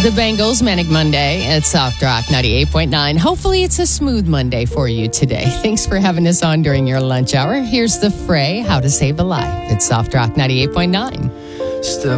The Bengals, Manic Monday at Soft Rock 98.9. Hopefully it's a smooth Monday for you today. Thanks for having us on during your lunch hour. Here's The Fray, How to Save a Life at Soft Rock 98.9.